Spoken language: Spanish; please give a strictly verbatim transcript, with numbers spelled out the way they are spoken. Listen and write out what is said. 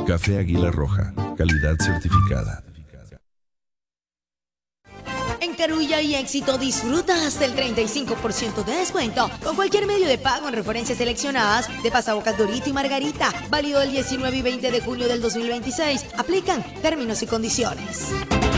Café Águila Roja, calidad certificada. En Carulla y Éxito disfruta hasta el treinta y cinco por ciento de descuento con cualquier medio de pago en referencias seleccionadas de pasabocas Dorito y Margarita. Válido el diecinueve y veinte de junio del dos mil veintiséis. Aplican términos y condiciones.